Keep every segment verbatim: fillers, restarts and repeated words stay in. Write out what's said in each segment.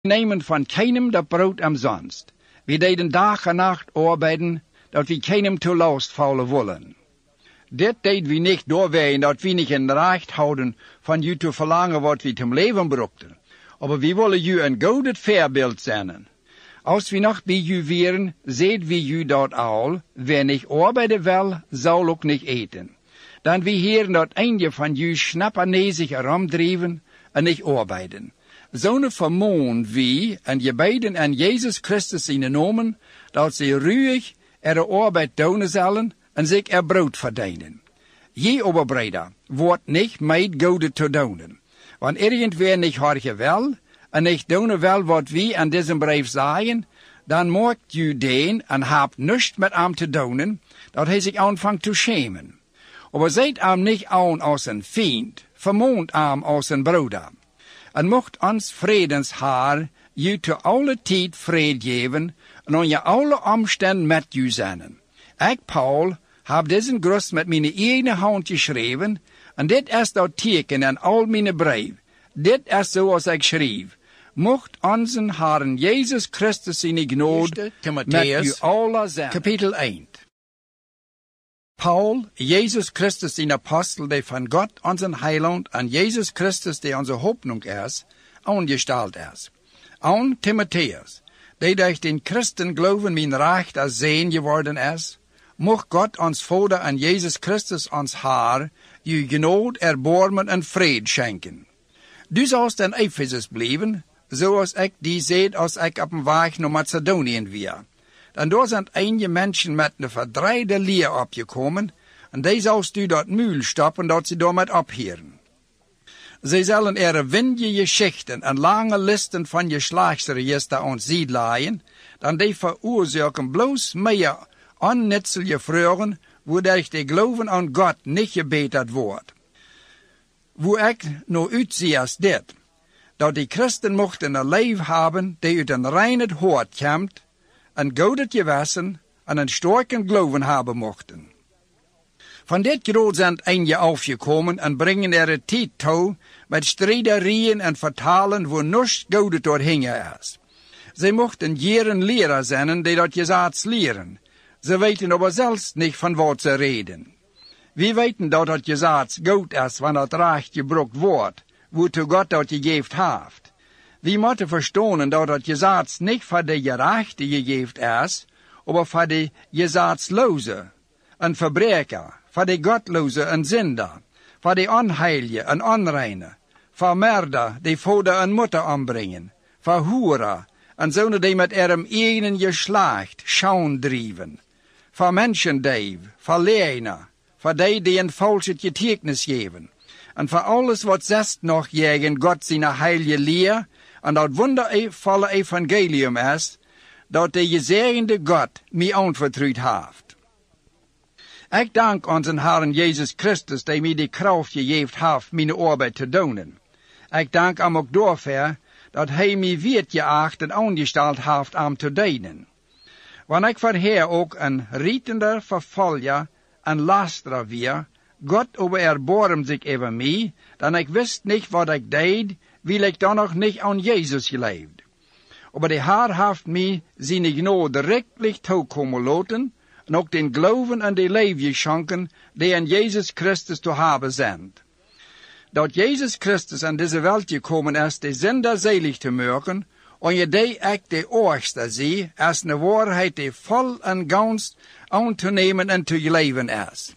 nemen van keinem dat brood umsonst. We deden dag en nacht arbeiden, dat we keinem te last vallen willen. Dit deed we niet doorwegen dat we niet in recht houden van u te verlangen wat we zum leven brochten. Aber we willen u een gouden voorbeeld zijn. Als we nog bij u wären, seht we u dat al, wer niet arbeiden wil, zal ook niet eten. Dan we heren dat eindje van u snappanezig herumdrijven en niet arbeiden. Zo'n vermoon wie en je beiden en Jezus Christus in nomen, dat ze ruhig er arbeid doen zullen en zich er brood verdienen. Je oberbreder wordt niet meid gouden te doen. Want irgendwer niet harge wel, en niet doen wel wat wie aan deze brief zeggen, dan maakt u den en hebt niets met hem te doen, dat hij zich aanvangt te schemen. Aber zijt hem niet aan als een vriend, vermoont hem als een broeder. En mocht ons vredenshaar u te alle tijd vrede geven, en on je alle omstand met u zijn. Ik, Paul, heb deze grus met mijn eigen hand geschreven, en dit is dat teken in al mijn brief. Dit is zoals ik schreef. Mocht onze Herren Jezus Christus in genade met u alle zijn. Kapitel één. Paul, Jezus Christus in Apostel, die van God onze Heiland, en Jezus Christus, die onze Hoffnung is, aangesteld is. Aan Timotheus, die durch den Christen geloven mijn recht als zeen geworden is, mocht God ons Vader en Jezus Christus ons Heer, u genade, erbarmen en vrede schenken. Du zalst in Ephesus blijven, zoals ik die zeed als ik op een weg naar Macedonië weer. Dan daar zijn enige mensen met een verdreide leer opgekomen, en die zalst u dat muil stoppen dat ze daarmee opheren. Zij zullen er windige geschichten en lange listen van geslachtsregister ons ziet laaien, dan die veroorzaken bloos meer onnutselige vragen, waardoor de geloven aan God niet gebeterd wordt. Wo ik nou uitzie als dit, dat die christen mochten een leven hebben die uit een rein hart komt, een gouden gewassen en een sterke geloven hebben mochten. Van dit groot zijn eindje afgekomen en brengen er het tijd toe met strijderijen en vertalen waar niets gouden doorheen is. Zij mochten jaren leraar zijn die dat gezegd leren. Ze weten aber zelfs niet van wat ze reden. We weten dat het gezegd goed is wanneer het recht gebruikt wordt, waartoe God dat gegeven heeft. We moeten verstaan dat het gezegd niet voor de gerechte gegeven is, maar voor de gezegdsloze, een verbreker, voor de godloze een zinder, voor de onheilige een onreine, voor merder die vader en moeder aanbrengen, voor hoeren en zonen die met ihrem eigen geslacht schaun drijven, voor menschendief, voor leeuwen, voor die die een valse getuigenis geven, en voor alles wat zest nog jegen God zijn heilige leer, en dat wondervolle evangelium is, dat de gezegende God mij aanvertrouwd heeft. Ik dank onze Herren Jezus Christus, die mij de kracht gegeven heeft mijn arbeid te doen. Ik dank hem ook daarvoor, dat hij mij weergeacht en aangesteld heeft om te dienen. Want ik verheer ook een rietender vervolger en lasterer weer, God over erbarmt zich over mij, dan ik wist niet wat ik deed, wil ik dan nog niet aan Jezus geleefd. Aber de Heer heeft mij zijn genade rechtlich toekomen laten, en ook den geloven en de leven geschonken, die in Jezus Christus te hebben zijn. Dat Jezus Christus aan deze wereld gekomen is, de zinder selig te maken, en je die ik de oorste zie, als een waarheid die vol en gans aan te nemen en te leven is.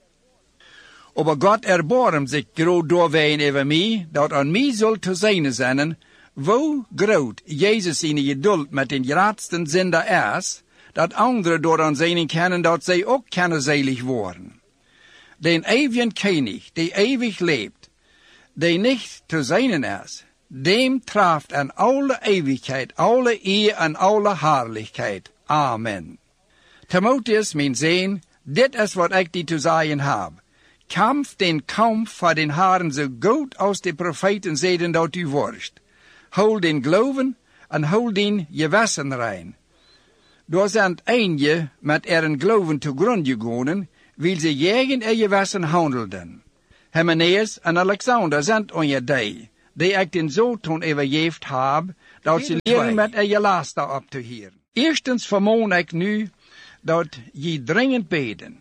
Aber God erbarmt zich groot doorwegen over mij, dat aan mij zult te zijn zijn, hoe groot Jezus zijn geduld met den grootste zinder is, dat anderen door aan zijn kennen dat zij ook kunnen selig worden. Den eeuwigen König, die eeuwig lebt, die niet te zijn is, dem traft in alle eeuwigheid, alle eer en alle herrlichkeit. Amen. Timotheus, mijn zoon, dit is wat ik die te zeggen heb. Kampf den Kampf voor den Herren zo goed als de profeten zeiden dat u worst. Hol den geloven en hol den gewassen rein. Door zijn eindje met eren geloven te grond gegaan, wil ze jegen er gewassen handelden. Hymenaeus en Alexander zijn on je dij, die ik den zo toen overgeeft heb, dat ze leren met er je lasten op te hieren. Eerstens vermoon ik nu dat je dringend beden.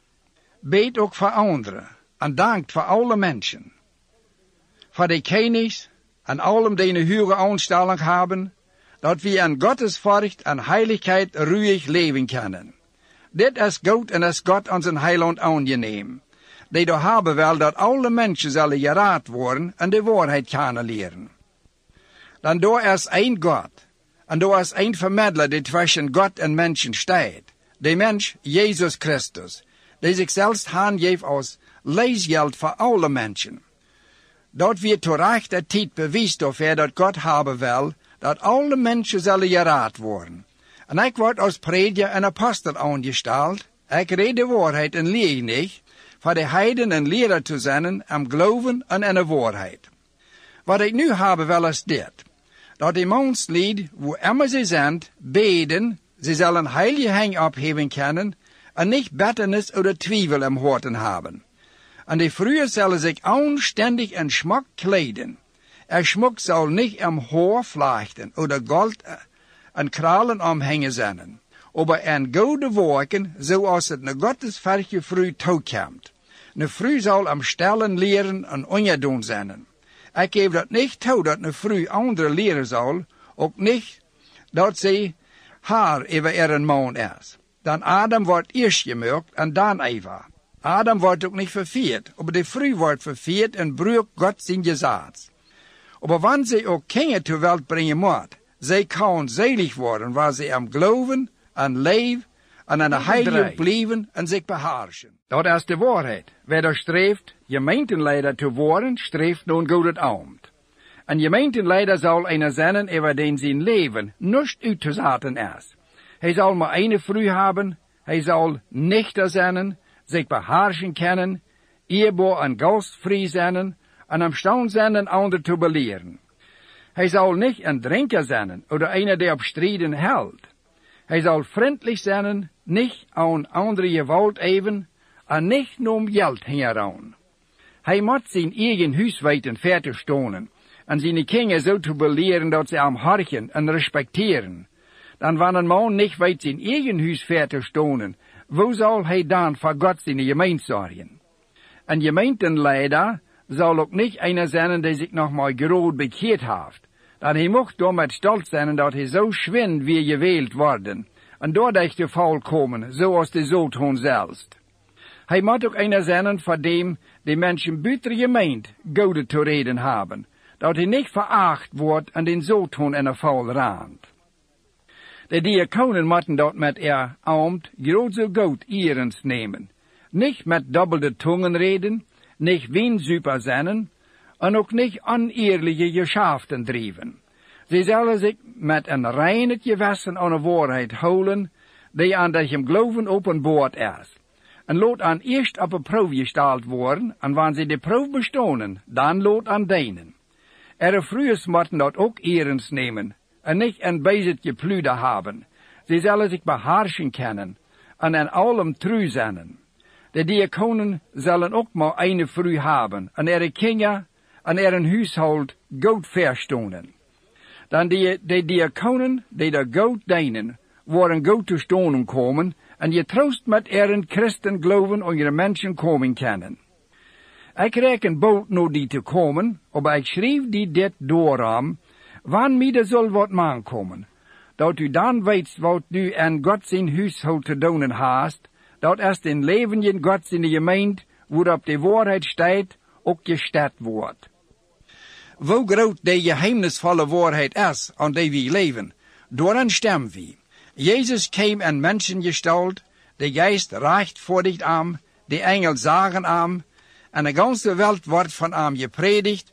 Beet ook voor anderen en dankt voor alle mensen. Voor de kennis en allem die een hoge aanstelling hebben, dat we aan Gottes furcht en heiligheid ruhig leven kunnen. Dit is goed en is God ons een heiland aangeneem. Die door hebben wel dat alle mensen zullen geraad worden en de waarheid kunnen leren. Dan door is één God, en door is één vermiddelaar die tussen God en mensen staat. De mens, Jezus Christus, die zichzelf aangeeft als leesgeld voor alle mensen. Dat we terecht de tijd bewijst of er dat God hebben wil, dat alle mensen zullen geraad worden. En ik word als prediker en apostel aangesteld. Ik red de waarheid en leer niet, voor de heiden en leraar te zijn, am geloven en in de waarheid. Wat ik nu hebben wil is dit, dat de menslied, wo immer ze zijn, beden, ze zullen heilige hang opheven kunnen, en niet bitternis oder twijfel im Horten hebben. En de vrouwen zullen zich aanständig en schmuck kleden. Er schmuck zal niet am Haar vlechten oder Gold en kralen omhängen zijn, aber en goede werken, zoals het ne gottesverge vrouw toekomt. Ne vrouw zal am stellen leren en ongedoen zijn. Ik geef dat niet toe dat ne vrouw andere leren zal, ook niet dat ze haar over er een man is. Dan Adam wordt eerst gemaakt en dan Eva. Adam wordt ook niet verveerd, aber de vrouw wordt verveerd en bruikt God zijn gezaad. Aber wanneer ze ook kinderen ter wereld brengen moet, zij kan zelig worden waar ze am geloven en leven en aan de heilige blijven en zich beheersen. Dat is de waarheid. Wer er streeft gemeenteleider te worden, streeft nun goede ambt. En gemeenteleider zal einer zijn over den zijn leven niet uit te zaten is. Hij zal maar eine vrouw hebben, hij zal nichter zijn, zich beheersen kennen, eerbaar en gastvrij zijn, en am staan zijn en anderen te beleren. Hij zal niet een drinker zijn, oder einer die op strijden houdt. Hij zal vriendelijk zijn, niet aan andere gewalt even, en niet om geld heen. Hij moet zijn eigen huis weten fertig stonen, en zijn kinderen zo te beleren dat ze hem harken en respecteren. Dan wanneer een man niet weet zijn eigen huis fertig stonen, wo zal hij dan voor God zijn gemeente zorgen? Een gemeenteleider zal ook niet einer zijn die zich nog maar groot bekeerd heeft. Dan hij mocht door met stolz zijn dat hij zo schwind weer gewählt worden, en doordat de val komen, zoals de zoon zelfs. Hij moet ook einer zijn voor dem die mensen buiten de gemeente goede te reden hebben, dat hij niet veracht wordt en den zoon in de val raant. De diakonen moeten dat met er ambt groot zo goed eerens nemen, niet met dubbelde tongen reden, niet wienzuiper zijn, en ook niet oneerlijke geschäften drijven. Ze zullen zich met een rein gewissen aan de waarheid houden, die aan dat hem geloven openbaard is. En laat aan eerst op een proef gesteld worden, en wanneer ze de proef bestonen, dan laat aan dienen. Er vroegers moeten dat ook eerens nemen, en niet een bezig pluder hebben. Ze zullen zich beheersen kennen, en in allem trouw zijn. De diakonen zullen ook maar een vrouw hebben, en er kinderen, en er een huishoud goed verstonen. Dan die, de diakonen, die daar goed dienen, worden goed te stonen komen, en je troost met er een christen geloven en je mensen komen kennen. Ik reken boot nog die te komen, maar ik schreef die dit dooram, wanneer er zal wat man komen, dat u dan weet wat u aan God zijn huishoud te doen haast, dat is den leven in God in de gemeente, waarop de waarheid staat, ook gesteld wordt. Wo groot de geheimnisvolle waarheid is, aan die we leven, daaraan stemmen we. Jezus kwam in Menschengestalt, de geest reicht voor dich aan, de engel zagen aan, en de ganze wereld wordt van hem gepredigt,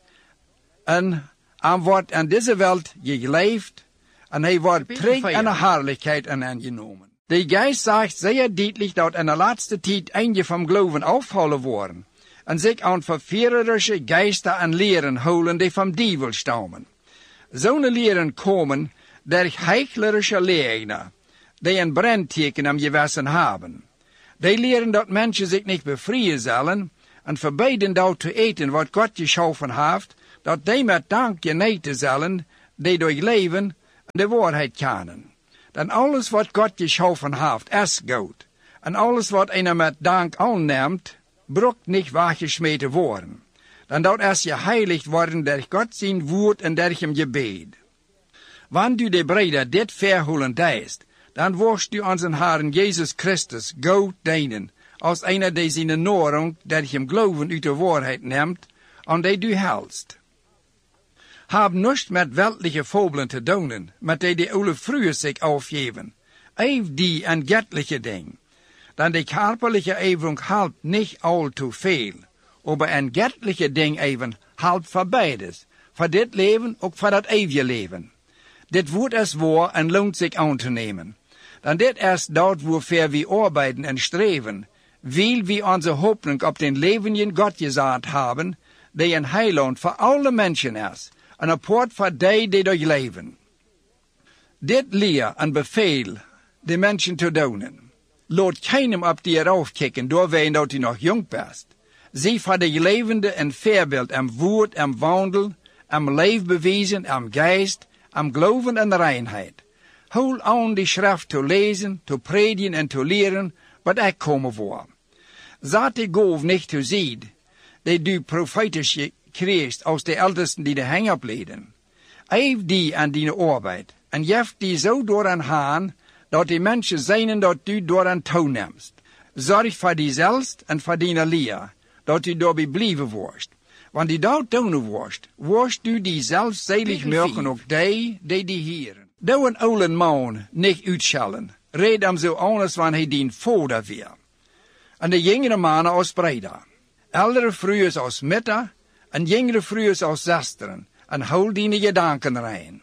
en hem wordt in deze wereld geleefd, en hij wordt terug in de heerlijkheid aangenomen. De geest zegt zeer duidelijk dat in de laatste tijd einige van geloven afvallen worden, en zich aan verführerische Geister en leren holen die vom Dievel stammen. Zo'n leren komen durch heuchlerische Lehrer, die een brandteken am gewissen haben. Die leren dat mensen zich niet befrieren zullen, en verbieden dat te eten wat God geschaffen heeft, dat die met dank geneten zullen, die door leven en de waarheid kennen. Dan alles wat God geschaffen heeft, is goed. En alles wat einer met dank aanneemt, brukt niet weggesmeten worden. Dan dat is je heiligt worden door God zijn woord en door hem gebed. Wanneer du de breder dit verholen deist, dan worst du onze Herren Jezus Christus goed dienen, als einer die zijn nahrung door hem geloven uit de waarheid neemt, en die du helst. Heb niets met weltliche fabelen te doen, met die de oude vroeger zich afgeven. Eef die en göttliche ding. Dan de körperliche Eifung helpt niet al te veel, aber een göttliche ding even helpt voor beides, voor dit leven ook voor dat eeuwige leven. Dit woord is waar en loont zich aan te nemen. Dan dit is dat waarvoor we arbeiden en streven, weil we onze hoopning op den levenden God gezet hebben, die een heiland voor alle mensen is, en een poort voor die die door leven. Dit leer en beveel de mensen te doen. Laat keinem op die eraf kijken, doorwee dat hij nog jong bent. Zie voor de levende een voorbeeld en woord en wandel, en leef bewijzen, en geest, en geloven en reinheid. Hou aan die schrift te lezen, te predigen en te leren, wat ik komen voor. Zat die golf niet te zien, die du profetisch kreeg als de ältesten die de hang opleden. Eef die aan die arbeid, en jeft die zo door aan haan, dat die mensen zijn dat du door aan toenemst. Zorg voor diezelfs en voor die leer, dat u daarbij blijven wordt. Want die dat doen wordt, wordt u die zelf zelig maken ook die, die die hieren. Doe een oude man niet uitschellen, red hem zo anders wanneer hij dien vader weer. En de jongere mannen als breder. Eldere vroegers als mitter, en jongere vroegers als zesteren, en hou die gedanken rein.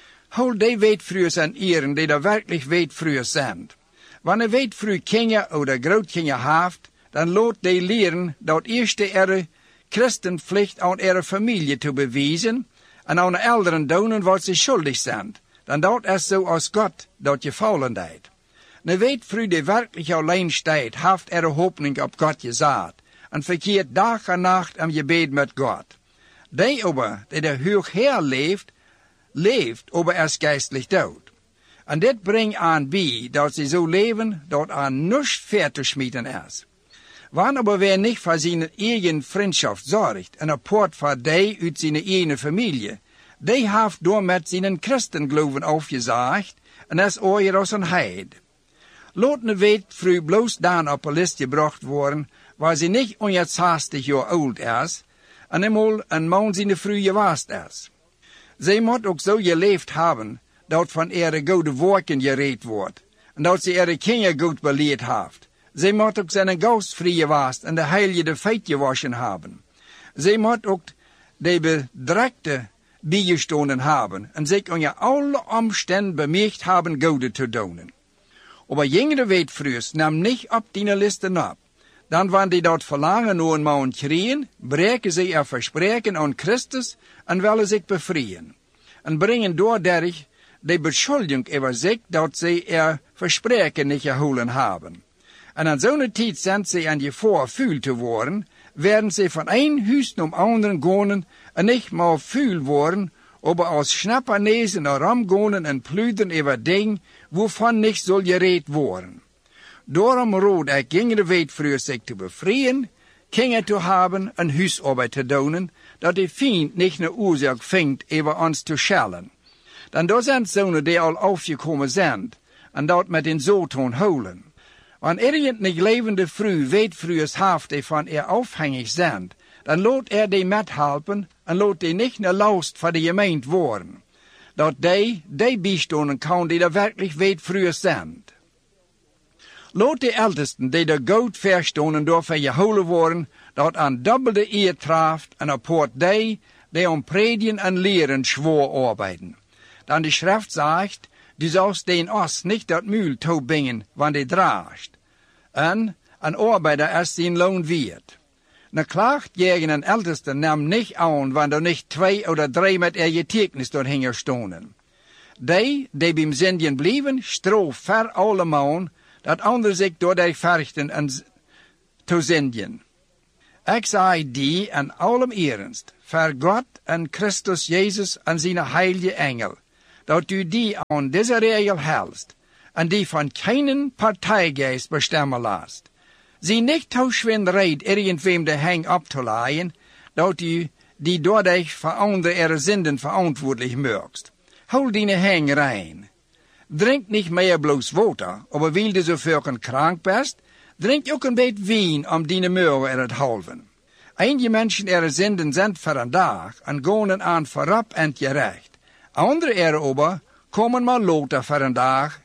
Hou die weetvruers en eren die er werkelijk weetvruers zijn. Wanneer weetvrouw kinderen of grootkinderen heeft, dan laat die leren dat eerste er christenplicht aan ihre familie te bewijzen en aan de elderen doen wat ze schuldig zijn. Dan dat is zo als God dat je vallen deed. Een weetvrouw die werkelijk alleen staat, heeft er hoopning op God gezet en verkeert dag en nacht en gebed met God. Die aber, die de hoog Heer leeft, leeft, aber er is geestelijk dood. En dit brengt aan bij dat ze zo leven dat er niets ver te schmieden is. Wanneer aber wer niet voor zijn eigen vriendschap zorgt en een poort voor die uit zijn eigen familie, die heeft door met zijn christengeloven afgezaagd en is ooit als een heid. Laat een weetvrouw bloos dan op een list gebracht worden, waar ze niet onzestig jaar oud is, en eenmaal een man zijn vrouw geweest is. Zij moet ook zo geleefd hebben, dat van ihre goede werken gereed wordt, en dat ze ihre kinderen goed beleerd heeft. Zij moet ook zijn gastvrij geweest en de heilige de feit gewaschen hebben. Zij moet ook de bedreigde bijgestonden hebben, en zich onder alle omstanden bemerkt hebben goede te doen. Aber jongere weetvruers nam niet op die listen op. Dan wanneer die dat verlangen naar een man krijgen, breken ze er verspreken aan Christus en willen zich bevrijen. En brengen doordat de beschuldiging over zich dat ze er verspreken niet gehouden hebben. En aan zo'n tijd zijn ze aan je voorvuil te worden, werden ze van een huis naar anderen gaan en niet maar vuil worden, aber als schnappernezen naar ram gaan en pluderen over dingen, waarvan niet zal gereed worden. Daarom rood ik jongere weetvruers zich te bevrijen, kinderen te hebben en huisarbeid te doen, dat de vijand niet een oorzaak vindt over ons te schellen. Dan daar zijn zonen die al afgekomen zijn, en dat met een zoon houden. Wanneer er een levende vrouw weetvruers heeft die van er afhängig zijn, dan laat er die methelpen en laat die niet een last voor de gemeente worden. Dat die, die bijstonden kan die er werkelijk weetvruers zijn. Laat de ältesten die er goed verstonden door van gehouden worden, dat aan dubbelde eer treft en apart die, die om predigen en leren zwaar arbeiden. Dan de schrift zegt, du sollst den os niet dat muil toebingen, wanneer die draagt. En een arbeider is zijn loon waard. Een klacht tegen een älteste nam niet aan, wanneer er niet twee of drie met er getekens doorheen stonden. Die, die bij zendien blijven, stroof ver allemaal, dat anderen zich door die verrichten en te zendien. Ik zei die en allem ernst, voor God en Christus Jezus en zijn heilige engel, dat u die aan deze regel helst, en die van keinen partijgeest bestemmen laat. Zie niet hoe schwindereid irgendwem de hang op te laaien, dat u die doordat voor andere er zinden verantwoordelijk maakt. Hou die hang rein. Drink niet meer bloos water, aber wil je zoveel krank best, drink ook een beetje wien om die meuren er het halven. Einige mensen er zinden zijn voor een dag en gaan aan voorop en gerecht. Andere er ober komen maar later voor een dag.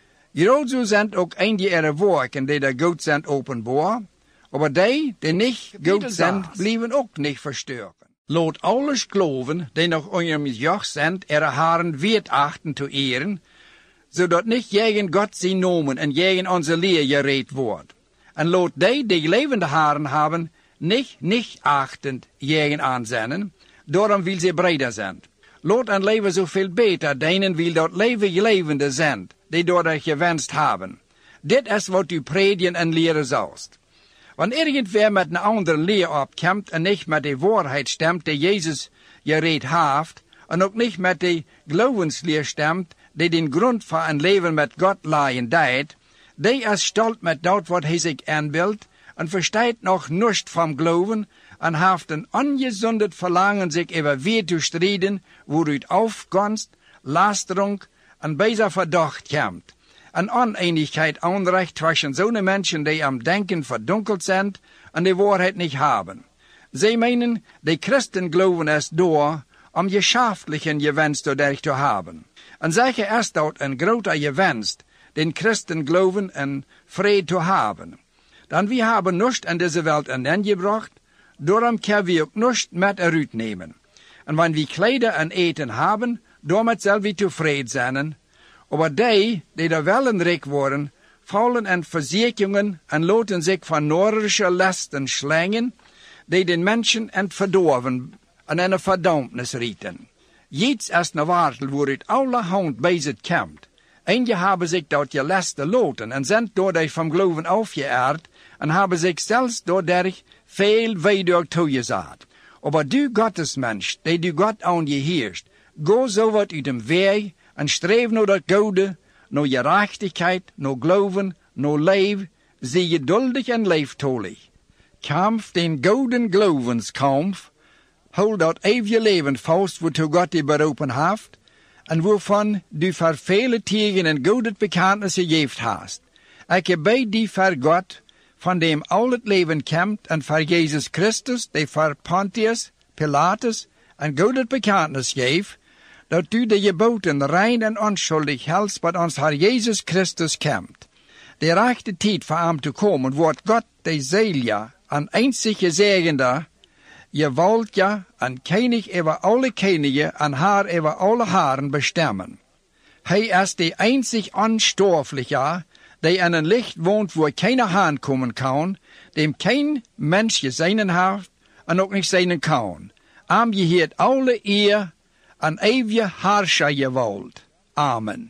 Hierzo zijn ook eindige er werken die er goed zijn openbaar, aber die, die niet goed zijn, blijven ook niet verstoren. Laat alles geloven, die nog eurem joch zijn, er haren wert achten te eeren, zodat niet tegen God zijn nomen en tegen onze leer gereed wordt. En laat die, die levende haren hebben, niet niet achtend tegen aanzennen, daarom wil ze breder zijn. Laat een leven zoveel beter denen wil dat leven levende zijn, die door dat gewenst hebben. Dit is wat u predigen en leren zoust. Wanneer irgendwer met een andere leer opkomt en niet met de waarheid stemt die Jezus gereed heeft, en ook niet met de geloofsleer stemt die den grond voor een leven met God laaien deed, die is stolt met dat wat hij zich aanbeeldt en verstaat nog niets van geloven en heeft een ongezondet verlangen zich over weer te strijden, waaruit afgunst, lastering en bijzonder verdacht komt. Een oneenigheid aanrecht tussen zo'n mensen die am denken verdunkeld zijn en de waarheid niet hebben. Zij menen, de christen geloven is door om geschaftlichen gewenst dadurch te hebben. En zeggen is dat een groter gewenst, den Christen geloven en vrede te hebben. Dan we hebben niets in deze wereld aangebracht, daarom kunnen we ook niets met eruit nemen. En wanneer we kleider en eten hebben, daarmee zullen we tevreden zijn. Aber die, die er wel een rijk worden, vallen in verzekeringen en laten zich van noordische lasten slengen, die den mensen en verdorven en in een verdampnis rieten. Iets is een wartel waaruit allerhand bezig komt. Eenigen hebben zich dat je lasten loten en zijn doordat van geloven afgeëerd en hebben zich zelfs doordat veel weder toegezet. Aber du Gottesmensch, die du God aan je heerst, go zo wat uit hem weg en streef naar dat goede, naar gerechtigheid, naar geloven, naar leven, zie geduldig en leeftolig. Kampf den gouden gelovenskampf, hol dat eeuwige leven vast, waartoe God je beroepen heeft, en waarvan du voor vele tegen en goede bekentenis gegeven hast. Ik heb bij die voor God, van dem al het leven komt, en voor Jezus Christus, die voor Pontius, Pilatus, en goede bekentenis geeft, dat u de geboten rein en onschuldig helst, wat ons Heer Jezus Christus komt. De rechte tijd voor hem te komen, wordt God de Zelia, een einzige zegende, je wilt ja een koning over alle koningen en haar over alle haren bestemmen. Hij is de einzig onsterfelijke, die in een licht woont waar keine haan komen kan, dem geen mens gezien heeft en ook niet zijn kan. Am je heert alle eer en eeuwige Herrscher gewollt. Amen.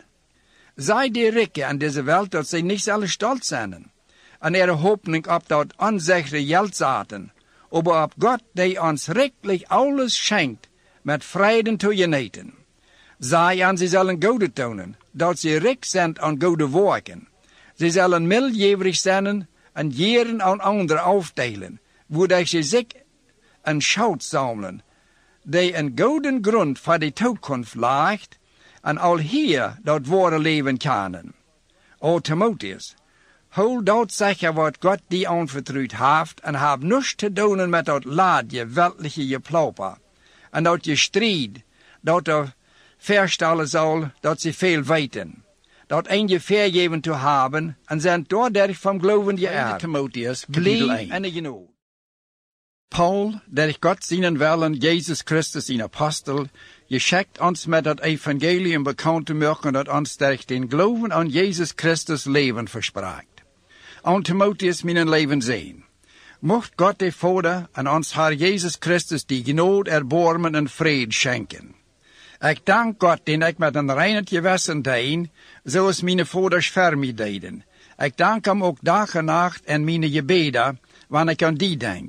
Zij die rijken aan deze wereld, dat zij niet zullen stolz zijn, en er hoopning op dat onzegre geld zaten, aber op God die ons rijkelijk alles schenkt, met vrede te genieten. Zij en ze zullen goede tonen, dat ze rijk zijn aan goede werken. Ze zullen mildgevig zijn en jaren aan anderen afdelen, waardoor ze zich een schat zamelen, die een gouden grond voor de toekomst legt, en al hier dat ware leven kunnen. O Timotheus, hou dat zeggen wat God die aanvertrouwd heeft, en heb niets te doen met dat laadje weltliche geplauper, en dat je strijd, dat er verstellen zal dat ze veel weten, dat een je vergeven te hebben, en zijn doordat van geloven je er. Timotheus, Blijf en genoeg. Paul, der ich Gott seinen Willen, Jesus Christus, sein Apostel, geschickt uns mit das Evangelium bekannt zu machen, das uns durch den Glauben an Jesus Christus Leben verspricht. An Timotheus meinen Leben sehen. Mocht Gott der Vater an uns Herr Jesus Christus die Gnade, Erbarmen und Frieden schenken. Ich dank Gott, den ich mit ein reinen Gewissen dein, so es meine Vaters für mich deden. Ich dank ihm auch Tag und Nacht in meine Gebete, wann ich an die denk.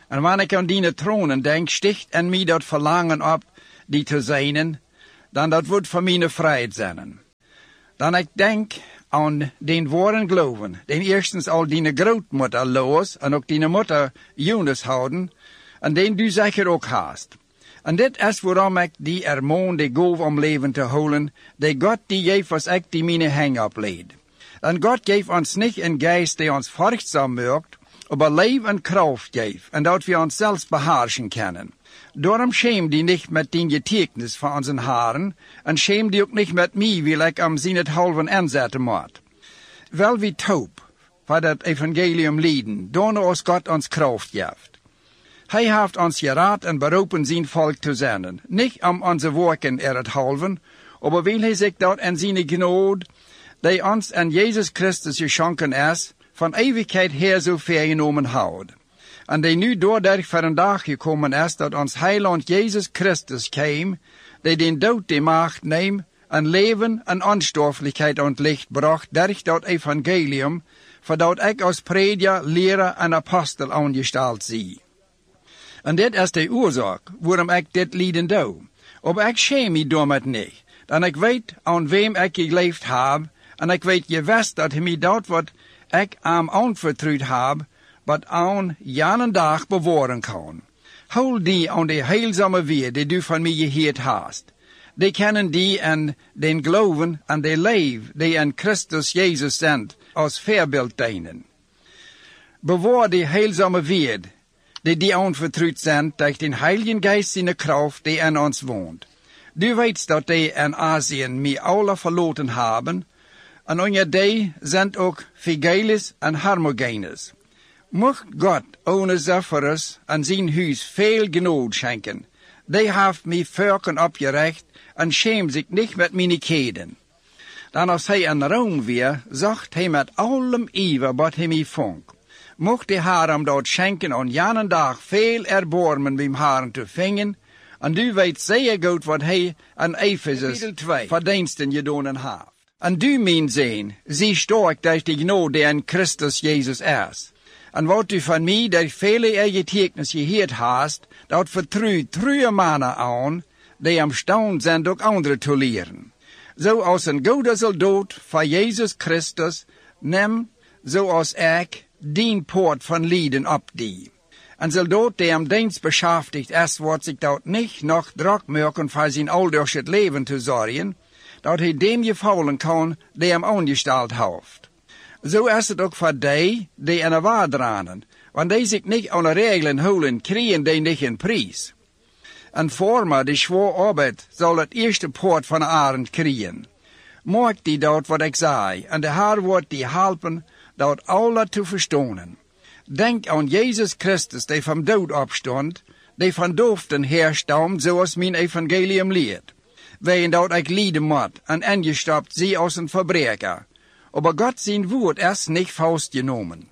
En wanneer ik aan die tronen denk, sticht en mij dat verlangen op die te zijn, dan dat wordt voor mij vrijheid zijn. Dan ik denk aan den woorden geloven, den eerstens al die grootmoeder Lois en ook die moeder Eunice houden, en den du zeker ook haast. En dit is waarom ik die ermoon de goof om leven te houden, de God die geeft was ik die mijn hang opleid. En God geeft ons niet een geest die ons vruchtzaam maakt, aber leven en kracht geeft, en dat we ons zelfs beheerschen kunnen. Daarom schäm die niet met die getekens van onze haren, en schäm die ook niet met mij, wil ik am zien het halven inzetten moet. Wel wie taub, voor dat evangelium lieden, dan als God ons kracht geeft. Hij heeft ons geraad en beroepen zijn volk te zenden, niet om onze werken er het halven, aber wil hij zich dat en zijn genade, die ons en Jezus Christus geschonken is, van eeuwigheid her zo vergenomen houdt. En die nu doordat voor een dag gekomen is, dat ons heiland Jezus Christus kwam, die den dood de macht neemt, en leven en onsterfelijkheid ontlicht bracht, durch dat evangelium, voordat ik als prediker, leraar en apostel aangesteld zie. En dit is de oorzaak waarom ik dit lieden doe. Maar ik schäm me daarmee niet, dan ik weet aan wem ik geleefd heb, en ik weet je wist dat hij mij dat wat ik aan aanvertrouwd heb, wat aan jan en dag bewaren kan. Hou die aan de heilzame weer die du van mij gehoord hast. Die kennen die en den geloven en de leven die in Christus Jezus zendt, als voorbeeld dienen. Bewaar die heilzame weer, die die aanvertrouwd zijn, durch den Heiligen Geist zijn kracht die in ons woont. Du weet dat die in Azië mij alle verloten hebben, en onder die zijn ook Figelis en Hermogenes. Mocht God ohne Zephyrus en zijn huis veel genade schenken. Die heeft mij vuurken opgerecht en schämt zich niet met mijn keden. Dan als hij in Rome weer, zocht hij met allem ijver wat hij mij vond. Mocht de Heer hem dat schenken en jan en dag veel erbarmen bij hem te vingen, en du weet zeer goed wat hij aan Ephesus verdiensten gedaan heeft. En du, mijn zin, zie sterk durch die genade die in Christus Jezus is. En wat du van mij durch vele getekens gehoord hast, dat vertrouwt trouwe mannen aan, die am staun zijn ook anderen te leren. Zo als een goede soldaat voor Jezus Christus, neem, zoals ik, dien poort van lieden op die. Een soldaat die am dienst beschäftigt is, wordt zich dat niet nog druk maken voor zijn ouders het leven te zorgen, dat hij dem gevallen kan die hem aangesteld heeft. Zo is het ook voor die die in de waard ranen, want die zich niet aan de regelen houden, krijgen die niet een prijs. En vormer die zwaar arbeid zal het eerste poort van de arend krijgen. Maak die dat wat ik zei, en de Heer wordt die helpen dat alle te verstaan. Denk aan Jezus Christus, die van dood opstond, die van doofden herstamt, zoals mijn evangelium leert. Wegen dat ik lijden moet en ingestapt zie als een verbreker. Aber God zijn woord is niet vastgenomen.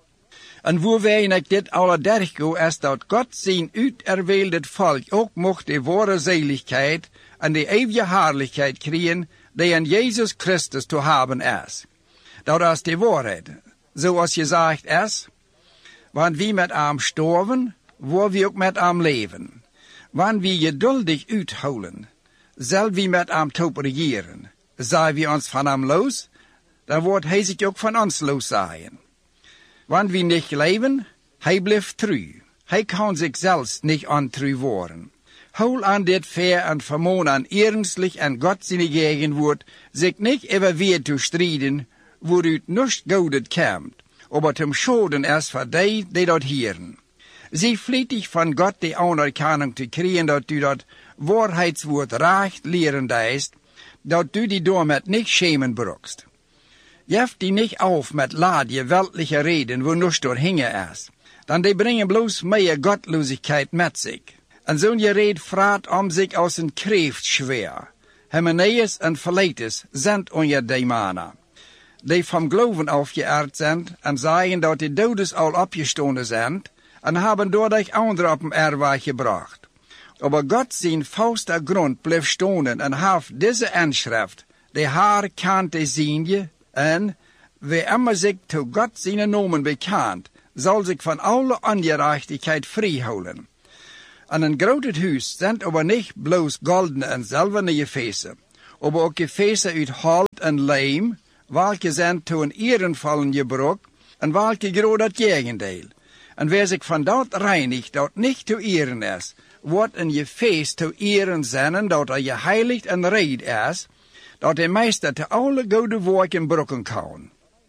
En waarwegen ik dit alle dergo is dat God zijn uiterwählte volk ook mocht de ware zeligheid en de eeuwige heerlijkheid krijgen die in Jezus Christus te hebben is. Dat is de waarheid, zoals gezegd is, want wie met hem sterven, waar we ook met hem leven. Want wie geduldig uithouden, zal wie met hem top regeren. Zijn we ons van hem los, dan wordt hij zich ook van ons los zijn. Want wie niet leven, hij blijft trouw. Hij kan zichzelf niet ontrouw worden. Hou aan dit ver en vermoon aan ernstlich en God zijn gegenwoord, zich niet even weer te strijden, waaruit niets godet komt, aber zum Schoden is voor die die dat hieren. Zie vlietig van God die anerkenning te krijgen dat u dat waarheidswoord recht leren is, dat u die daarmet niet schämen brukst. Jeft die niet auf met ladje weltliche reden, wo niets door hingen is, dan die brengen bloos meer gottlosigkeit met zich. En zo'n gered vraagt om zich als een kreeft schwer. Hymenaeus en Philetus zijn onder die mannen, die van geloven afgeëerd zijn en zeggen dat de dodes al opgestonden zijn en hebben doordat anderen op een erweg gebracht. Aber God zijn vaste grond bleef stonden en heeft deze inschrift, de haar kant de zienje, en wie immer zich to God zijn nomen bekend, zal zich van alle ongerechtigheid vrijhouden. En een groot huis zijn aber niet bloos goldene en zilverne gefeesten, aber ook gefeesten uit hout en leem, welke zijn toe een ehrenvallen gebroken, en welke groot het tegendeel. En wer zich van dat reinigt, dat niet te eren is, wordt een gefeest te eren zijn, dat er geheiligd en reed is, dat hij meester te alle goede werken brokken kan.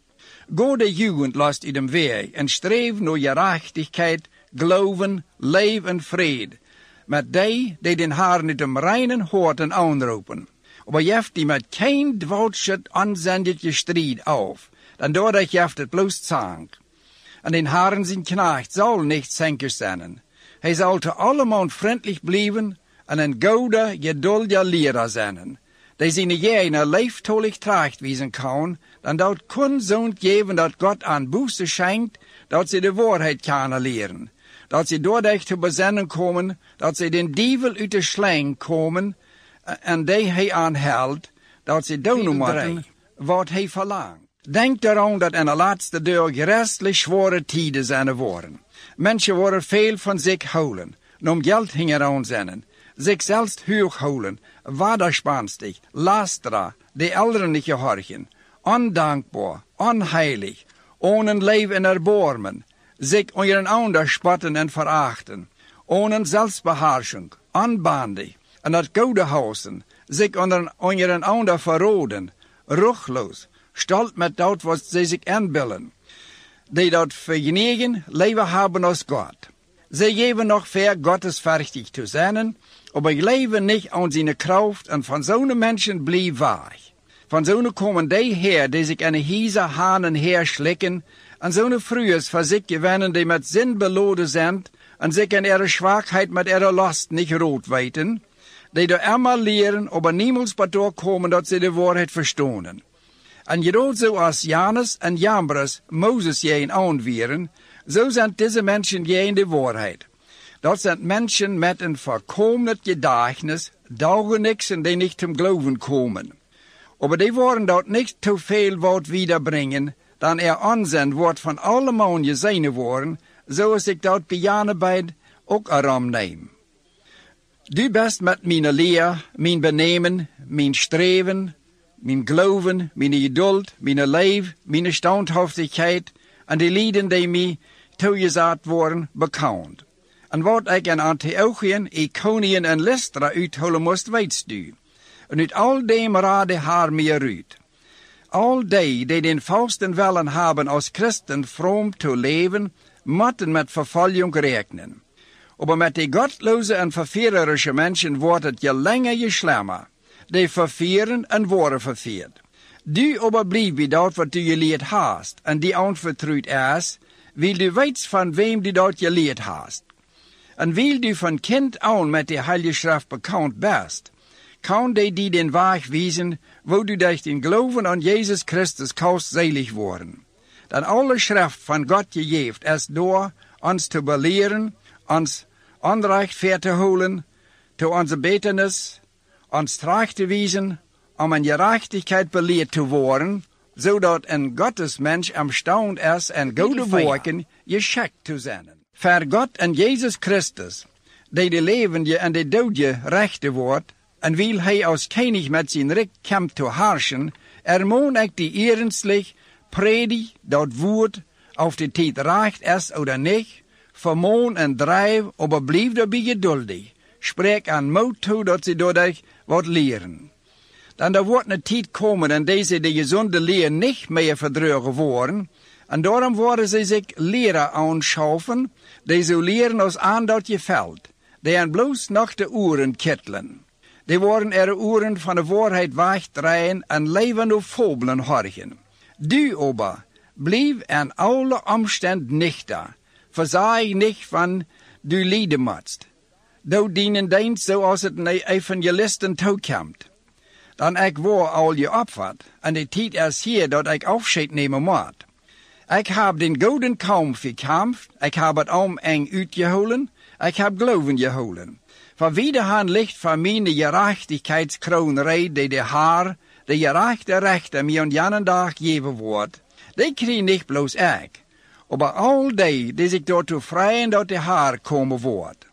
Gode jugend last uit hem weg en streef naar gerechtigheid, geloven, leven en vrede, met die die den Herrn uit hem reinen horten aanroepen. Aber jeft die met geen dwoudschet aanzendige strijd auf, dan doordat jeft het bloos zank. En den Herrn zijn knecht zal niet zenkers zijn. Hij zal te allemaal vriendelijk blijven en een goede, geduldige leraar zijn. Die zijn jene leeftolig tracht wezen kan, dan dat kon zo'n geven dat God aan boete schenkt, dat ze de waarheid kunnen leren. Dat ze doordat te bezinnen komen, dat ze den dievel uit de slang komen, en die hij aanhelt, dat ze doen moeten wat hij verlangt. Denk eraan dat in de laatste dag gerestelijk zware tijden zijn worden. Mensen worden veel van zich houden, om geld hingen aan zijn, zichzelf hoog houden, waderspanstig, lastra, de elderen niet gehorchen, ondankbaar, onheilig, ohne leven en erbarmen, zich onder een ander spotten en verachten, ohne zelfbeheersching, onbandig, en het goede huizen, zich onder, onder een ander verroden, ruchloos, stolt met dat wat zij zich aanbillen, die dat vergenigen leven hebben als God. Zij geven nog ver gottesverichtig te zijn, aber leven niet aan zijn kracht en van zo'n mensen blijf weg. Van zo'n komen die her die zich aan de hieze hanen herslikken, en zo'n vroegers voor zich gewinnen die met zin beloden zijn, en zich in ihre zwakheid met ihre last niet rood weten, die door eenmaal leren, aber niemals bedoor komen dat ze de waarheid verstonen. En jedoch zoals Janus en Jambres Mozes jeen aanwieren, zo zijn deze mensen jeen de waarheid. Dat zijn mensen met een voorkomend gedächtnis, daugenixen die niet zum geloven komen. Aber die worden dat niet te veel wat wiederbrengen, dan er aanzien wordt van allemaal gezien worden, zoals ik dat bij Janebijt ook erom neem. Du best met mijn leer, mijn benemen, mijn streven, mijn geloven, mijn geduld, mijn leven, mijn standhaftigheid en de lieden die mij toegezet worden bekend. En wat ik in Antiochien, Iconium en Lystra uitholen moest, weet u. En uit al dem raadde haar meer uit. Al die die den fausten willen hebben als christen vroom te leven, moeten met vervolging rekenen. Aber met die gottloze en verführerische mensen wordt het je langer je schlimmer. Die vervieren en worden vervierd. Du aber blijf bij dat wat du geleerd hast, en die aanvertrouwd is, wil du weet van wem du dat geleerd hast. En wil du van kind aan met de Heilige Schrift bekend bist, kan die die den weg wijzen, wo du durch den geloven aan Jezus Christus kannst selig worden. Dan alle Schrift van God gegeven is door ons te beleeren, ons onrecht ver te holen, te onze betenis, ons tracht te wijzen, om een gerechtigheid beleerd te worden, zodat een Gottesmensch imstand is en goede werken geschikt te zijn. Voor God en Jezus Christus, die de levende en de dode rechte wordt, en wil hij als koning met zijn rijk komt te heerschen, er moet ik die ernstig predig dat woord auf de tijd recht is oder niet, vermoon en drijf, aber blijf daarbij geduldig. Spreek aan moed toe dat ze doordat wat leren. Dan er wordt een tijd komen en deze de gezonde leer niet meer verdrugen worden, en daarom worden ze zich leren aanschaffen, die zo leren als aan dat je veld, die aan bloos nog de oren kittelen. Die worden er oren van de waarheid wegdraaien en leven op fabelen horchen. Du aber, blijf aan alle omstand nichter, verzaai niet van du lijden must. Du dienen deint zoals het een evangelisten toekomt. Dan ik word al je opvat, en de tijd is hier dat ik afscheid nemen moet. Ik heb den gouden kampf gekämpft, ik heb het om eng uitgeholen, ik heb geloven geholen. Van wederhaan ligt van mijn gerechtigheidskroon reed die de Haar, de gerechte rechter mij aan jenen dag geven wordt. Die krijg niet bloos ik, aber al die die zich daartoe vrijen dat de haar komen wordt.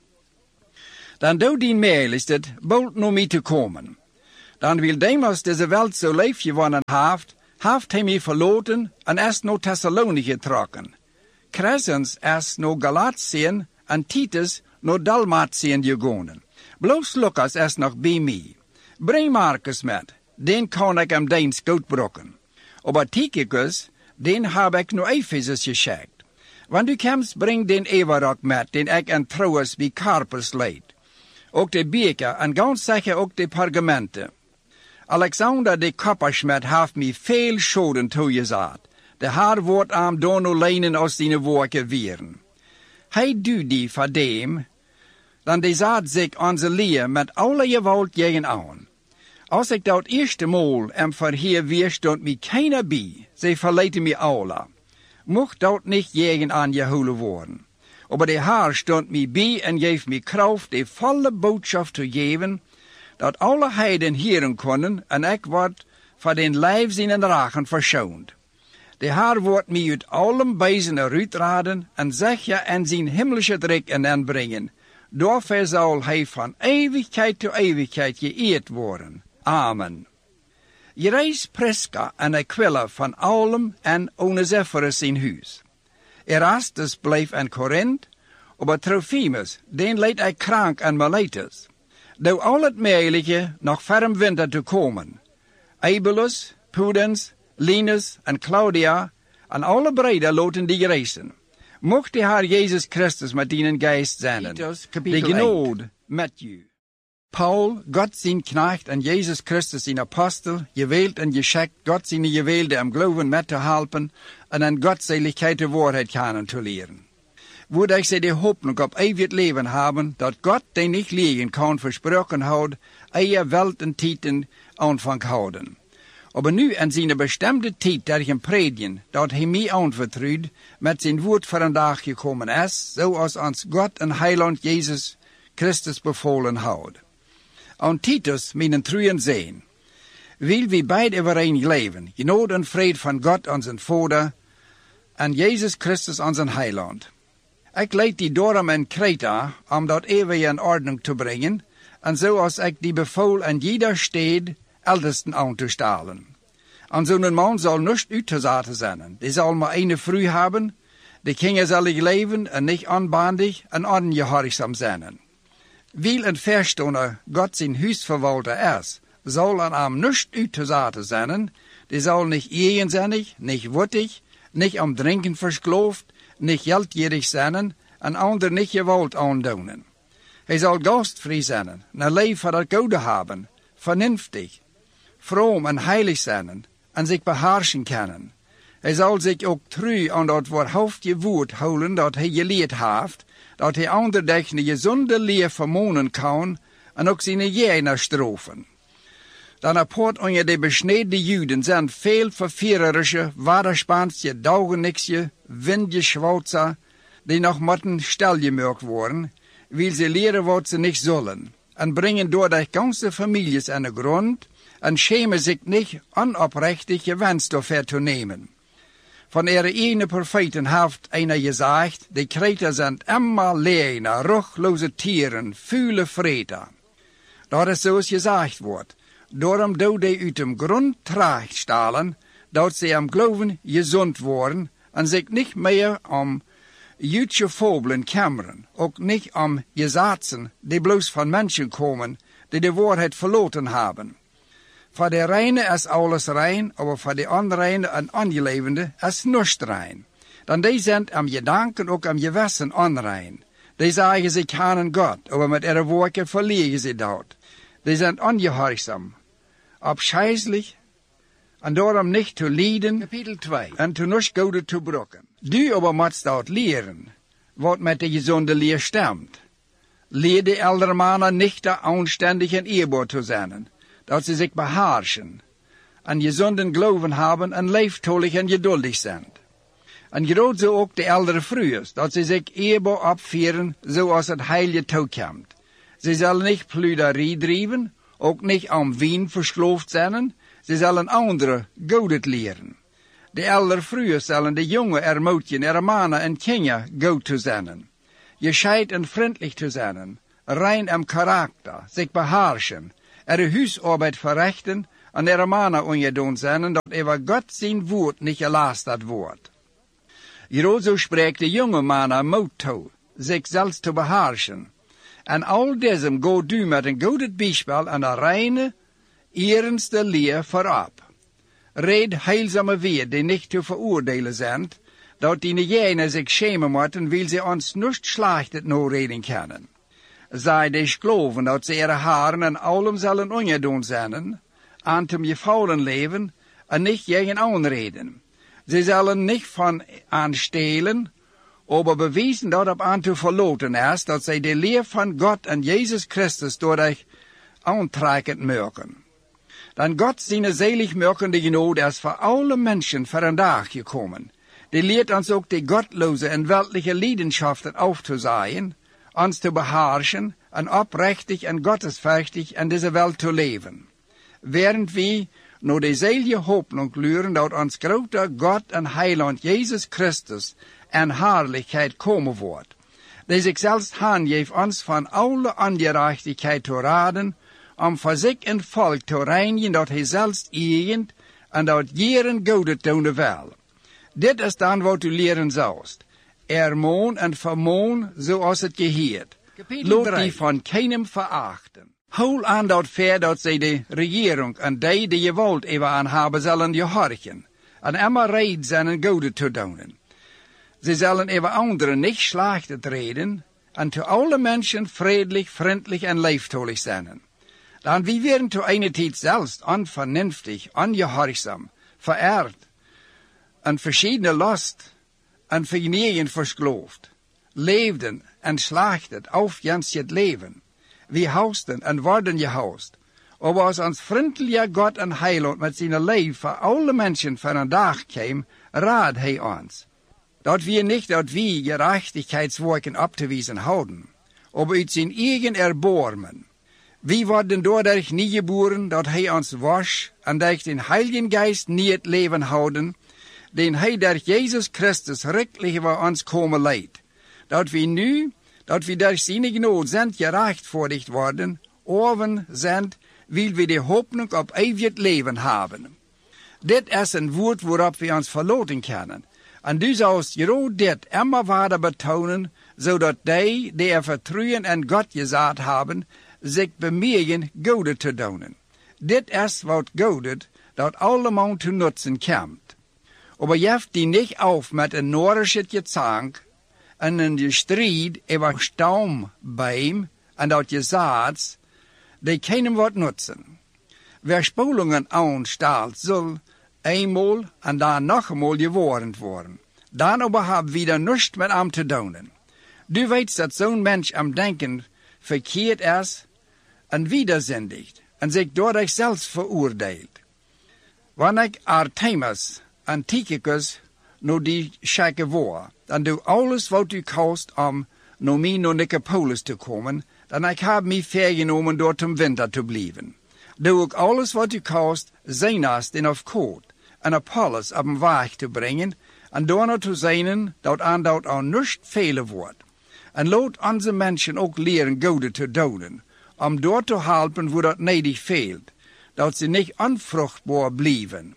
Dan doe die mail is het bold naar mij te komen. Dan wil Demas deze welt zo leef gewonnen heeft, heeft hij mij verloten en is naar Thessaloniki getrokken. Crescens is naar Galatien en Titus naar Dalmatien gegaan. Bloos Lucas is nog bij mij. Breng Marcus met, den kan ik hem deens goed brokken. Aber Tychicus, den heb ik naar Ephesus geschikt. Want u komst, breng den Everok met, den ik aan Troas bij Carpus leid. Ook de beker en ganz zeker ook de pergamenten. Alexander de Koppersmet heeft mij veel schoden toegezet. De haar wordt aan dono lenen als die woorden wieren. Hij doet die voor dem, dan de zat zich onze leer met alle gewalt tegen aan. Als ik dat eerste maal hem verheer weer, stond mij keiner bij. Ze verleten mij alle. Mocht dat niet tegen aan gehouden worden. Aber de haar stond mij bij en geeft mij kracht de volle boodschap te geven, dat alle heiden hieren konden en ik word voor den lijf zijn ragen verschoond. De haar wordt mij uit allen bezen eruitraden en zeg je en zijn himmlische drek en aanbrengen. Daarvoor zal hij van eeuwigheid tot eeuwigheid geëerd worden. Amen. Je reis Prisca en Aquila van Aulum en Onesiphorus in huis. Erastus bleef in Korinthe, aber Trophimus, den leed hij krank en Miletus. Door al het meelige nog ferm winter te komen. Eubulus, Pudens, Linus en Claudia en alle breiden loten die reizen. Mocht de Heer Jezus Christus met dienen geest zenden. De genade met u. Paul, Gott zijn knecht en Jezus Christus zijn apostel, gewählt en geschikt, Gott zijn gewählte am geloven met te helpen en aan Gottseligkeit de waarheid kennen te leren. Woord ik ze de hoop op eeuwig leven hebben, dat God die niet liegen kan versproken houdt, eier welt en tijden aanvang houden. Aber nu in zijn bestemde tijd dat hem predigen, dat hij mij aanvertrouwt, met zijn woord voor een dag gekomen is, zoals ons God en Heiland Jezus Christus bevolen houdt. Aan Titus, mijn truien zijn, wil we beide overeen leven, genade en vrede van God onze Vader en Jezus Christus onze Heiland. Ik leid die daarom in Kreta, om dat even in ordning te brengen, en zoals ik die bevoel in jeder stad ältesten aan te stalen. En zo'n man zal niet uitgezaten zijn. Die zal maar een vrouw hebben, die kingezellig leven en niet onbandig en ongehoorzaam zijn. Wiel een verstander God zijn huisverwalter is, zal aan hem niet uitgezaten zijn. Die zal niet eigenzinnig, niet wuttig, niet om drinken verslooft, niet geldgierig zijn en ander niet geweld aandoen. Hij zal gastvrij zijn, een leven voor het goede hebben, vernünftig, vroom en heilig zijn en zich beheersen kunnen. Hij zal zich ook trouw aan dat waarhaftige woord houden dat hij geleerd heeft, dat hij ander durch een gezonde leer vermonen kan en ook zijn jener strofen. Dan apart onder de besneden Juden zijn veel verführerische, waderspansje, daugenixje, windgeschwalzer, die nog moeten stelgemerkt worden, wil ze leren wat ze niet zullen, en brengen door de ganze families aan de grond, en schämen zich niet onoprechtig gewenst dafür te nemen. Van ihre ene profeten heeft einer gezegd, de Kreter zijn immer leene, ruchloze tieren, vuile vreter. Dat is zoals gezegd wordt. Daarom doet hij uit dem grond tracht stalen, dat ze am geloven gezond worden en zich niet meer om jutje fabelen kammeren, ook niet om gezaten die bloos van mensen komen, die de waarheid verloten hebben. Voor de reine is alles rein, aber voor de onreine en ongelevende is niets rein. Dan die zijn am gedanken ook am gewissen onrein. Die zeggen ze kennen God, aber met ihre woorden verlieren ze dat. Die zijn ongehoorzaam, abscheißlich, en daarom niet te lijden, Kapitel twee, en te niets goede te brokken. Du aber moet dat leren, wat met de gezonde leer stemt. Leer de eldere mannen niet de aanständig en eerbaar te zijn, dat ze zich beheerschen, en gezonden geloven hebben en leeftolig en geduldig zijn. En groot zo ook de eldere vrouwen, dat ze zich eerbaar opvieren, zoals het heilige toekomt. Ze zullen niet pluderie drijven, ook niet om wien versloofd zijn, ze zullen anderen godet leren. De elder vroeger zullen de jongen er mootjen, er mannen en kinderen goed te zijn. Gescheid en vriendelijk te zijn, rein am karakter, zich beherrschen, er huisarbeid verrichten en er mannen ongedoen zijn, dat over God zijn woord niet gelasterd wordt. Hierover spreekt de jonge mannen moed toe, zich zelfs te beherrschen. En al deze go du met een goed bijspel en een reine, eerste leer voorop. Red heilzame weer die niet te veroordelen zijn, dat die negenen zich schämen moeten, wil ze ons niet slechtet no reden kennen. Zij dus geloven dat ze ihre haren en allem zullen ongedoen zijn, aan te gevallen leven en niet tegen aanreden. Ze zullen niet van aanstelen, aber bewijzen dat op aan te verloten is, dat zij de leer van God en Jezus Christus door zich aantrekkend merken. Dan God zijn zaligmakende genade is voor alle mensen voor een dag gekomen. Die leert ons ook de godloze en weltliche leidenschaften auf te zaaien, ons te beherrschen en oprechtig en gottesfürchtig in deze Welt te leven. Während wir naar de zelige hoopnung luren dat ons grote God en Heiland Jezus Christus en herrlichkeit komen wordt. Die zich zelfs aangeeft ons van alle ongerechtigheid te raden, om voor zich en volk te reinigen dat hij zelfs eigent en dat jaren goede doen wil. Dit is dan wat u leren zoust. Ermoon en vermoon zoals het geheert. Laat die van keinem verachten. Hou aan dat ver dat zij de regering en die die geweld even aan hebben zullen gehorchen. En immer reid zijn en goede te doen. Ze zullen even anderen niet slecht reden en te alle mensen vriendelijk, vriendelijk en liefdollig zijn. Dan wie werden te eine tijd zelfs onvernünftig, ongehorchsam, vereerd en verschiedene last en vergnegen versloofd, leefden en slaagden auf jans het leven. Wie hausten en worden gehaust. Aber als ons vriendelijke God en Heiland met zijn leven voor alle mensen van een dag kwam, raad hij ons. Dat wir niet dat wie gerechtigheidswerken op te wijzen houden, aber uit zijn eigen erbarmen. Wie worden doordat niet geboren, dat hij ons was, en dat den Heiligen Geist niet het leven houden, den hij door Jezus Christus rechtlich voor ons komen leidt. Dat we nu, dat we door zijn genade zijn gerechtvaardigd worden, oven zijn, wil we de hoopnung op eeuwig leven hebben. Dit is een woord waarop we ons verlaten kunnen. En du zoust juist dit immer verder betonen, zodat die, die er vertrouwen en God gezet hebben, zich bemegen goede te doen. Dit is wat goede, dat allemaal te nutzen komt. Aber jeft die niet auf met een noordische gezang en een strijd over staumbeim en dat gezaad, die keinem wat nutzen. Wer spulungen aanstelt, zal eenmaal en dan nog eenmaal gewarend worden. Dan aber hebben we er niets met hem te doen. Du weet dat zo'n mens am denken verkeerd is en widerzindigt en zich door zichzelf veroordeelt. Wanneer ik Artemis en Tychicus nou die schikken voor, dan doe alles wat u kost om naar mij naar Nicopolis te komen, dan ik heb mij vergenomen door ten winter te blijven. Doe ik alles wat u kost, zijnast en of koort, en Apollos op een weg te brengen, en daarna te zijn dat aan dat al niet velen wordt. En laat onze mensen ook leren goede te doen, om door te helpen waar dat nedig veelt, dat ze niet onvruchtbaar blijven.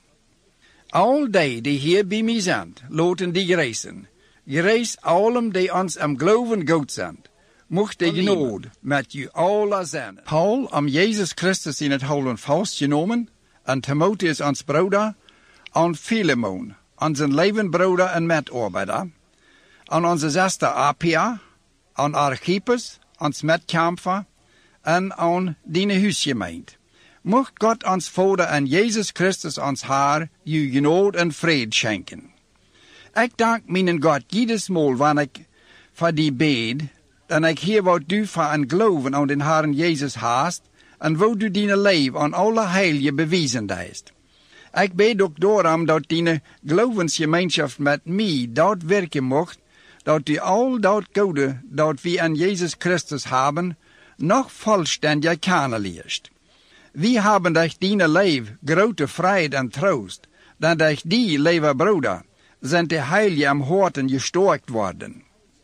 Al die die hier bij mij zijn, laten die gereizen. Gereis allem die ons am geloven goed zijn. Mocht de genade met u alle zijn. Paul, om Jezus Christus in het holen vast genomen, en Timotheus ons broeder, en Philemon, onze levenbroeder en medarbeider, en onze zuster Apia, en Archippus, ons medkamper, en aan die huisgemeente. Mocht God ons Vader en Jezus Christus ons Heer, u genade en vrede schenken. Ik dank mijn God jedes Mal, wanneer ik voor die bid, dan ik hier wat du voor een geloven aan den Herrn Jezus haast, en wat du die leven aan alle heiligen bewezen hebt. Ik bid ook daarom dat die gelovensgemeenschap met mij dat werken mocht, dat u al dat goede dat we aan Jezus Christus hebben, nog vollständig kennenleert. We hebben durch die leven grote vrijheid en troost, dan durch die, lieve Bruder, sind de Heilige am Horten gestorkt worden.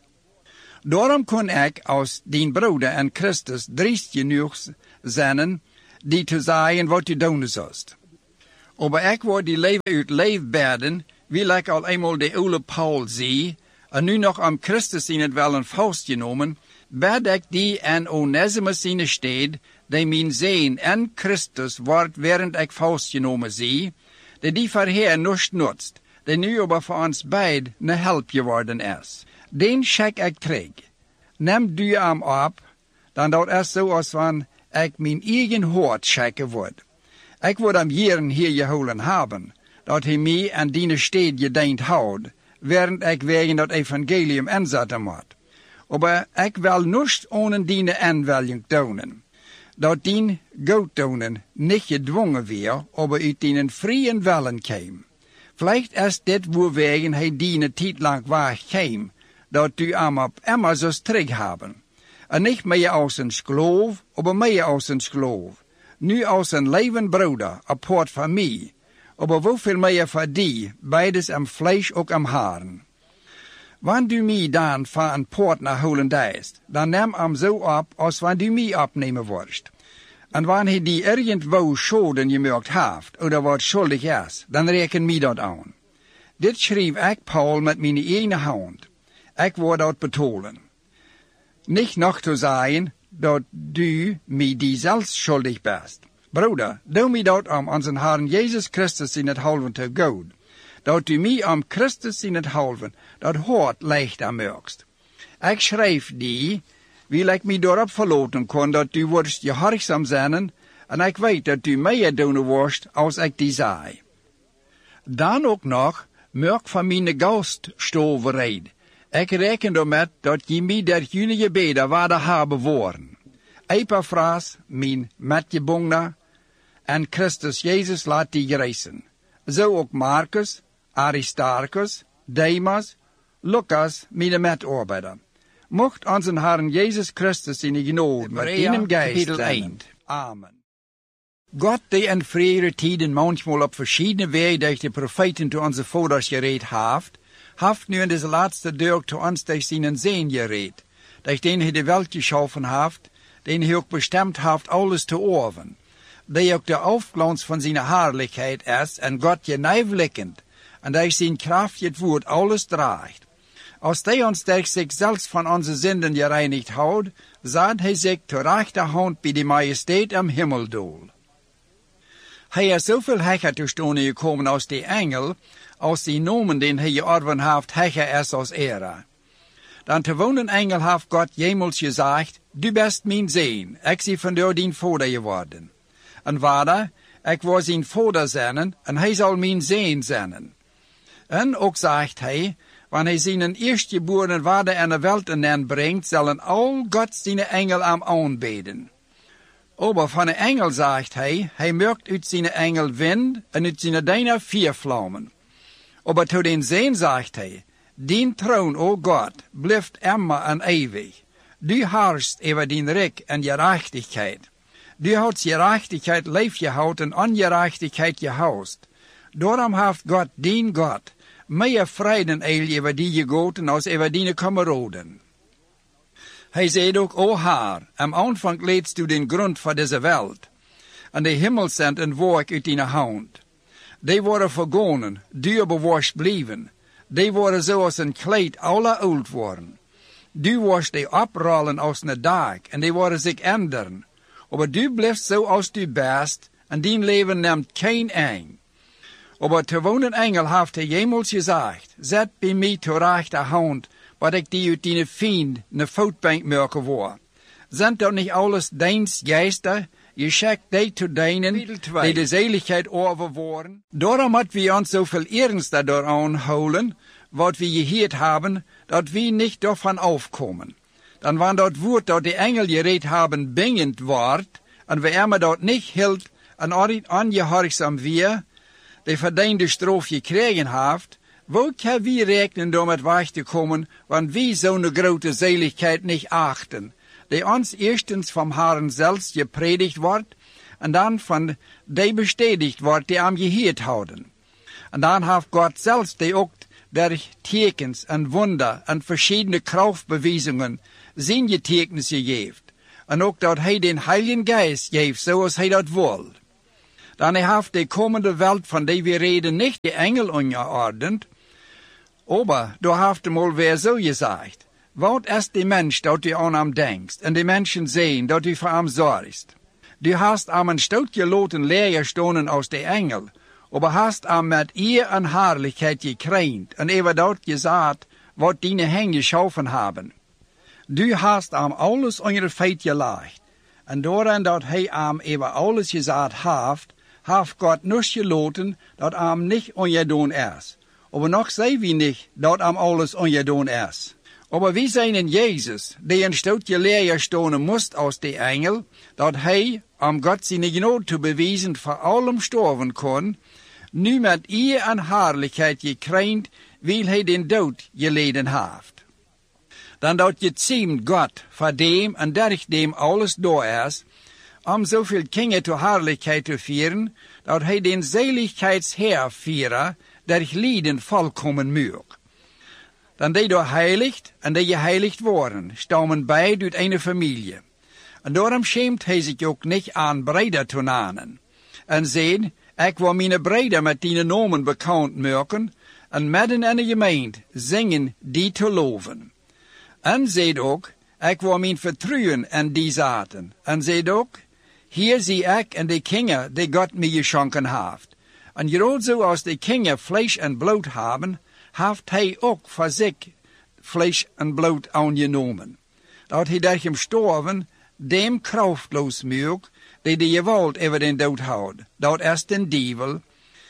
Daarom kon ik als dien broeder en Christus driest genoeg zijn, die te zeggen wat je doen zoust. Maar ik word die leven uit leefbaden, wil ik al eenmaal de oude Paul zie, en nu nog om Christus in het wel een vastgenomen, bed ik die en Onesimus in de stad, die mijn zijn en Christus wordt während ik vastgenomen zie, die die verheer nust nutzt, die nu aber voor ons beid ne help geworden is. Den check ik terug. Neem du hem op, dan dat is zo als van ik mijn eigen hoort checken word. Ik word hem jaren hier gehouden hebben, dat hij mij en die stad gediend houdt, während ik wegen dat evangelium inzetten moet. Maar ik wil nust ohne die aanwelling doen. Dat die goed doen niet gedwongen weer, maar uit die vrije willen kwam. Vielleicht is dit woorwegen hij die tijd lang weg kwam, dat du hem op immer zo terug hebben. En niet meer als een geloof, maar meer als een geloof. Nu als een leven broeder, apart van mij. Maar hoeveel meer voor die, beides am vlees ook am haren. Wanneer du mij dan van een partner holen deist, dan neem hem zo op als wanneer du mij opnemen wordt. En wanneer hij die irgendwo schoden gemerkt heeft, of wat schuldig is, dan reken mij dat aan. Dit schreef ik Paul met mijn ene hand. Ik word dat betolen. Niet nog te zeggen dat du mij die zelfs schuldig bent. Broeder, doe mij dat om onze Herren Jezus Christus in het halven te goed. Dat du mij om Christus in het halven, dat hoort licht aan merkst. Ik schrijf die, wil ik mij daarop verloten kon dat du wordt gehoorzaam zijn, en ik weet dat du meer doen wordt als ik die zei. Dan ook nog, merk van mijn gaststoverheid. Ik reken ermee dat je mij der junige beden waarde hebben worden. Epaphras, mijn metgebongene, en Christus Jezus laat die reizen. Zo ook Marcus, Aristarchus, Demas, Lucas, mijn metarbeider. Mocht onze Herren Jezus Christus in de genade met in geest zijn. Amen. God die in frühere tijden manchmal op verschiedene wegen durch de profeten te onze vaders gereed heeft, heeft nu in deze laatste dag te ons durch zijn Zehn gereed, durch den hij de welt geschaffen heeft, den hij ook bestemd heeft alles te orven, die ook de aufglans van zijn herrlichheid is en God genijvlikkend, en durch zijn kracht het woord alles draagt. Als hij ons durch zichzelf van onze zinden gereinigd houdt, zet hij zich te rechterhand bij de majesteit am Himmeldoel. Hij is zoveel hecher te stonen gekomen als de engel, als die nomen den hij georven heeft hecher is als Ere. Dan te wonen engel heeft God jemals gezegd, du best mijn zeen, ik zie van jou dien vader geworden. En vader, ik word zijn vader zijn, en hij zal mijn zeen zijn. En ook zegt hij, wanneer hij zijn eerstgeboren vader in de welt in brengt, zullen al God zijn engel am aanbeden. Aber van een engel zegt hij, hij merkt uit zijn engel wind en uit zijn dijner vier vlammen. Aber tot den Zehn zegt hij, dien troon, o God, blijft immer en eeuwig. Du herrschst over dien rijk en gerechtigheid. Du houdt gerechtigheid leef gehouden en ongerechtigheid gehoust. Daarom heeft God, dien God, meer vreden eil over die gegoten als over die kameraden. Hij zei ook, o Heer, am aanvang leedst du den grond van deze welt, en de hemel zendt een werk uit die hand. Die worden vergonnen, du bewaarst blijven. Die worden zoals een kleed alle oud worden. Du wordt die oprollen als een dag, en die worden zich ändern. Maar du blijft zoals du best, en die leven neemt geen eind. Maar te wonen engel heeft hij jemals gezegd, zet bij mij te rechterhand, wat ik die uit die vriend ne voetbank merken word. Zijn dat niet alles deins geister? Je schickt die te deinen, die de zeligheid overworen. Daarom moet we ons zoveel ernster daaraan houden, wat we gehoord hebben, dat we niet daarvan afkomen. Dan wanneer dat woord dat de engel gereed hebben bingend wordt, en we immer dat niet hield, en ongehoorzaam weer, de verdiende straf gekregen heeft, wo kan we rekenen om het weg te komen, want we zo'n grote zeligheid niet achten, die ons eerstens vom Herrn zelfs gepredigt wordt, en dan van die bestätigt wordt die am gehoord houden. En dan heeft God zelfs die ook durch tekens en wunder en verschiedene krachtbewijzingen zijn getekens gegeven. En ook dat hij den Heiligen Geist geeft, zoals hij dat wil. Dan heeft de komende Welt, van die we reden, niet de engel onderordend, aber du heeft hem alweer zo gezegd. Wat is de mens dat u aan hem denkt, en de mensen zien dat u voor hem zorgt? Du hast hem een stootje laten leer stonen als de engel, aber hast hem met eer en herrlichheid gekrenkt, en even dat gezegd, wat die hen geschaffen hebben. Du hast hem alles onder feit gelegd, en doordat dat hij hem even alles gezegd heeft, heeft God niet gelaten dat hem niet ongedaan is. Aber nog zei we niet dat hem alles ongedaan is. Aber we zijn in Jezus, die een stootje leer stonen moest als de engel, dat hij, om God zijn genade te bewijzen, voor allem sterven kon, nu met eer en herrlichheid gekrenkt, wil hij den dood geleden heeft. Dan dat je ziemt God voor dem en durch dem alles door is, om zoveel kingen te herrlichheid te vieren, dat hij den zeligheidsheer vieren, durch Lieden volkomen moet. Dan die door heiligt en die geheiligd worden, stammen beide uit een familie. En daarom schaamt hij zich ook niet aan breder te nemen. En zegt, ik wil mijn breder met die namen bekend maken, en midden in de gemeente zingen die te loven. En zegt ook, ik wil mijn vertrouwen in die zaten. En zegt ook, hier zie ik en de kingen die God mij geschonken heeft. En gerade zoals de kingen vlees en bloed hebben, heeft hij ook voor zich vlees en bloed aangenomen. Dat hij durch hem storven, dem krachtloos maakt, die de gewalt over den dood houdt. Dat is den dievel.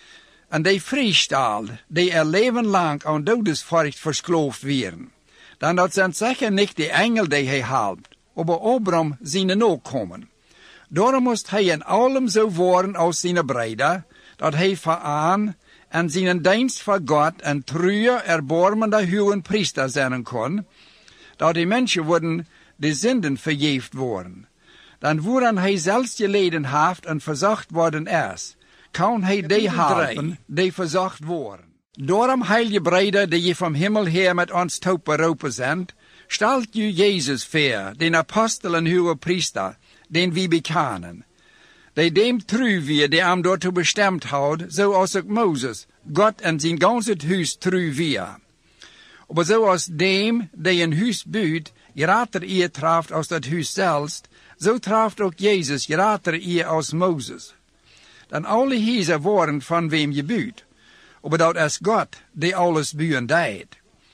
En die vrijstaal, die er leven lang aan dodesvrucht verskloofd werden. Dan dat zijn zeker niet de engel die hij helpt, aber Abraham zijn ook komen. Daarom moest hij in allem zo worden als zijn breder, dat hij vooraan en zijn dienst voor God en true, erbarmende hoge priester zijn kon, dat die mensen worden de zinden vergeefd worden. Dan worden hij zelfs geleden heeft en verzacht worden is, kan hij die helpen die verzacht worden. Daarom, heilige breder, die je van hemel her met ons toe beroepen zendt, stelt je Jezus voor, den apostel en hoge priester, den we bekennen. Die dem true wir, die hem daartoe bestemd houdt, zoals ook Mozes, God en zijn ganze huis true wir. Aber zoals dem, die een huis bouwt, grater eer treft als dat huis zelfs, zo treft ook Jezus grater eer als Mozes. Dan alle huizen worden van wem je bouwt. Aber dat is God, die alles bouwen deed.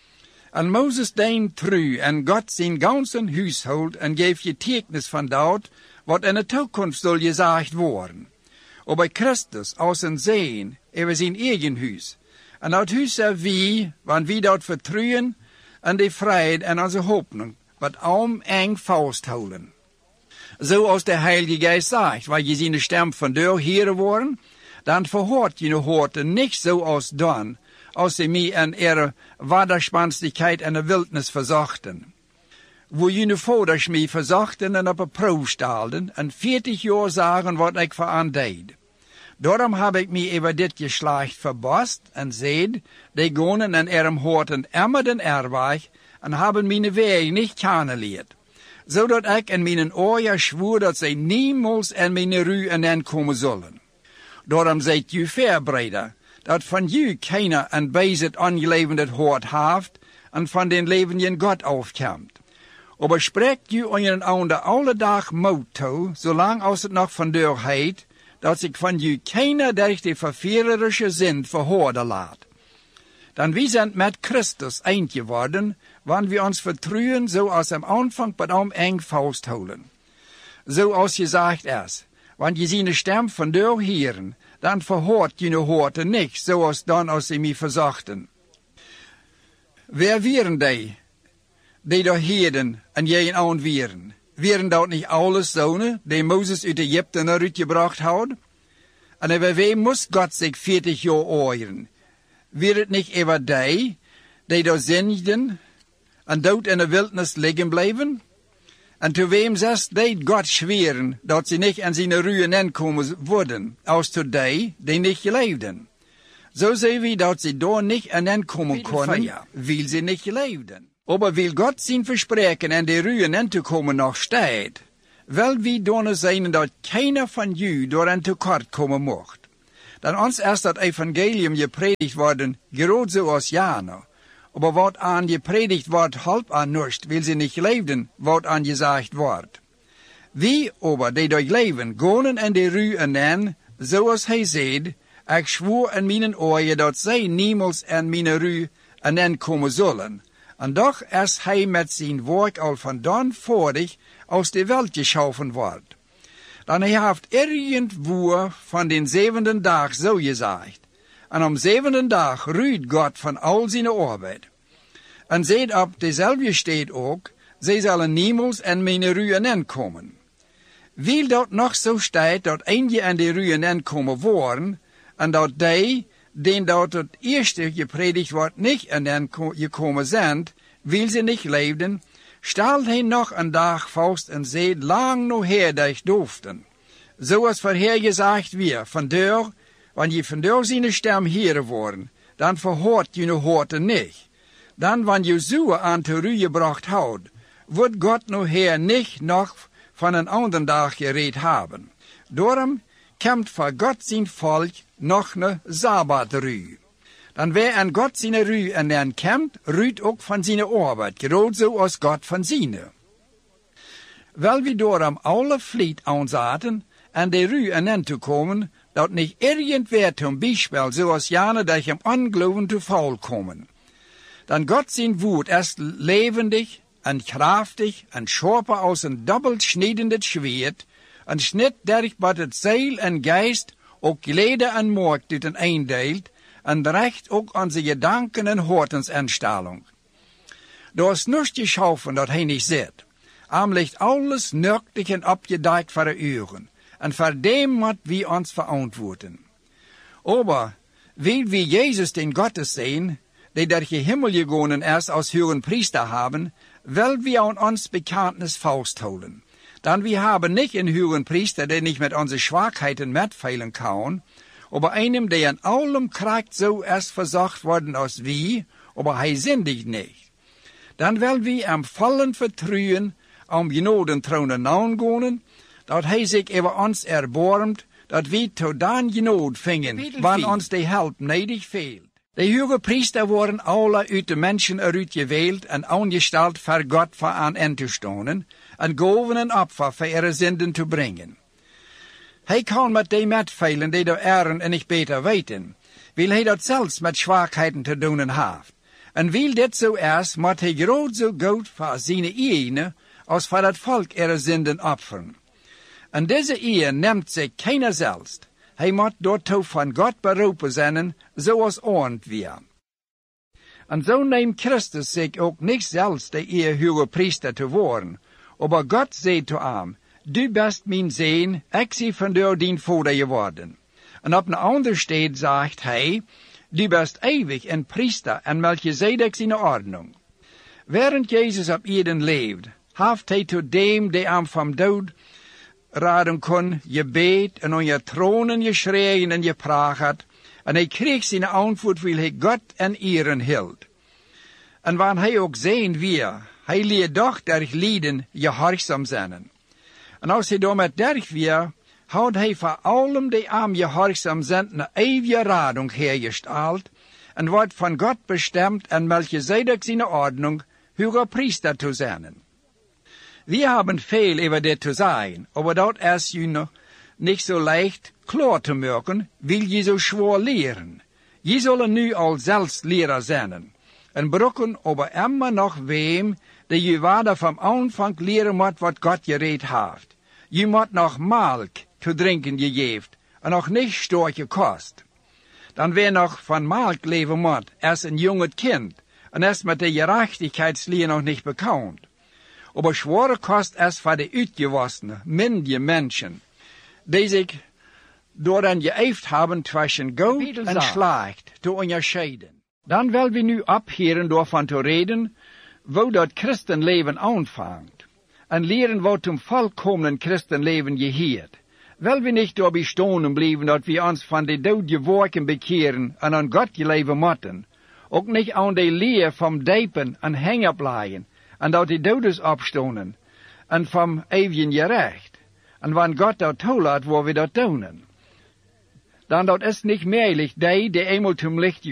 En Mozes deed true, en God zijn ganzen huishold, en geeft je tekens van dat, wat in de toekomst zal gezegd worden. Aber Christus als een zeen, over zijn eigen huis. En dat huis er wie, wanneer we dat vertrouwen, en de vrijheid en onze hoopning, wat om eng vasthouden. Zoals de Heilige Geist zegt, waar je zijn stem van deur heren worden, dan verhoort je hoorten niet zoals dan, als ze mij in ihre waderspanstigheid en de wildnis verzachten. Wo je vaders mij verzachten en op een proef stelden, en veertig jaar zagen wat ik voor aan deed. Daarom heb ik mij over dit geslacht verbaasd en zeid, die gonen en ihrem hoorten immer den erweg, en hebben mijn weg niet kennenleerd. Zodat ik in mijn oren schwoer dat zij niemals in mijn ruïne komen zullen. Daarom zijt u verbreder, dat van u keiner een bezit aangeleverd hoort heeft, en van den leven in God afkomt. Aber spreekt u onder ander alle dag moed toe, zolang als het nog van deur heet, dat zich van u keiner durch de verführerische zin verhoorden laat. Dan we zijn met Christus eind geworden, wanneer we ons vertrouwen zoals am Anfang bij hem eng vasthouden. Zoals gezegd is, wanneer je zijn stem van deur heren, dan verhoort je hoorte niet, zoals dan als ze mij verzachten. Wer waren die, die door heden en jij aan waren? Waren dat niet alles zonen, die Mozes uit Egypte naar uitgebracht had? En over wem moest God zich veertig jaar oren? Weer het niet over die, die door zindigden en dood in de wildnis liggen bleven? En te wem zes deed God zweren dat ze niet in zijn ruïne komen worden, als tot die, die niet geleefden? So sehen wir, dass sie da nicht ankommen können, weil sie nicht lebten. Aber weil Gott sein Versprechen an die Rühe anzukommen noch steht, weil wir dann sehen, dass keiner von you daran zu kort kommen mocht. Dann uns erst das Evangelium gepredigt worden, gerade so als Jana. Aber was an gepredigt wird, halb an nicht, weil sie nicht lebten, was an gesagt wird. Wie aber, die durch Leben, gehen an die Rühe an, so als hij zei, ik schwor in mijn ogen dat zij niemals aan mijn Rühe an komen zullen. En doch is hij met zijn werk al vandaan vorig aus de Welt geschaffen wordt. Dan hij heeft irgendwo van den zevenden dag zo gezegd. En am zevenden dag ruht God van al zijn arbeid. En seht op dezelfde steht ook, zij zullen niemals aan mijn Rühe aankomen. Weil dat nog zo staat dat eentje aan de Rühe aankomen worden, en dat die, den dat het eerste gepredigt wordt, niet aan gekomen zijn, weil sie nicht lebten, stelt hij nog een dag vast en zei, lang nog her dat ik doofden. Zoals voorhergezegd weer, vandaar, wanneer je vandaar zijn stem heren worden, dan verhoort je nog hoorten niet. Dan, wanneer je zo aan de Rühe gebracht houdt, wordt God nog her niet nog van een andere dag gereed hebben. Daarom komt voor God zijn volk nog een Sabbatrühe. Dan wer an Gott seine Rühe ernähren kämmt, rüht auch von seiner Arbeit, gerade so als Gott von seine. Weil wir darum alle Fleet ansaten, an der Rühe ernähren zu kommen, dat nicht irgendwer zum Beispiel so als Jana durch im Unglauben zu faul kommen. Dann Gott sein Wort erst lebendig und kraftig und scharper als ein doppelt schneidendes Schwert, und schnitt durch das Seil und Geist auch Leder und Mark durch den eindeelt, en recht ook onze gedanken en hortensinstelling. Dat is niets geschaffen dat hij niet zit. Am ligt alles nördlich en opgedekt voor de uren. En voor dem moet we ons verantwoorden. Aber, weil wir Jesus den Gottes sehen, der durch den Himmel gegangen ist als höheren Priester haben, will wir an uns Bekenntnis festhalten. Dann wir haben nicht einen höheren Priester, der nicht mit unseren Schwachheiten mitfeilen kann, aber einem, der in allem Kraft so erst versorgt worden als wir, aber hij sündigt nicht. Dann will wir am vollen Vertrauen am Genodenthron nahen, dat hij sich über uns erbarmt, dat wir tot dan genod vingen, wann uns die Help nedig fehlt. De hoge priester worden alle uit de mensen eruit gewählt en aangesteld voor God voor aan en te stonen, en goven een opfer voor ihre zinden te brengen. Hij kan met die metveilen die de ehren en niet beter weten, wil hij dat zelfs met zwakheden te doen heeft. En wil dit zo is, moet hij groot zo goed voor zijn eigen, als voor het volk ihre zinden opferen. En deze eer neemt zich keiner zelfs. Hij moet daartoe van God beroepen zijn, zoals oornd weer. En zo neemt Christus zich ook niet zelfs de eer hoge priester te worden, maar God zei te hem, du bist mijn zoon, ik zie vandaar dien vader geworden. En op een andere steed zegt hij, du bist eeuwig een priester en Melchizedek zijn ordnung. Während Jezus op Eden leefde, heeft hij tot dem die hem van dood raden kon, gebed en aan je tronen geschreien en gepraat, en hij kreeg zijn antwoord wil hij God en eren hield. En wanneer hij ook zijn weer, hij leert doch durch Lieden gehoorzaam zijn. En als hij daarmee derg weer, houdt hij voor allem die aan gehoorzaam zijn een eeuwige radung hergesteld, en wordt van God bestemd en Melchizedek zijn ordnung, hoger priester te zijn. Wir haben viel über das zu sagen, aber dort ist je nicht so leicht klar zu merken, will je so schwer lehren. Je sollen nu al selbst Lehrer sein, en brocken aber immer noch wem, der je weiter vom Anfang lehren moet wat Gott geredet hat. Je moet noch Melk zu trinken gegeben, en noch nicht starke Kost. Dann wer noch von Melk leben moet, ist ein junges Kind, und ist mit der Gerechtigkeitslehre noch nicht bekannt. Aber schwere Kost ist für die Uitgewassene, mündige Menschen, die sich daran geäft haben, zwischen Gut und Schlecht zu unterscheiden. Dann will wir nu abhören, davon zu reden, wo das Christenleben anfängt, und lehren, wo zum vollkommenen Christenleben gehört. Wel we niet daarbij stonen blijven dat we ons van de dode wolken bekeren en aan God leven moeten. Ook niet aan de leer van dijpen en hang-up-laaien, en dat de dodes opstonen, en van eeuwig gerecht. En wanneer God dat toelaat, waar we dat doen. Dan dat is niet meerlijk die, die eenmaal zum licht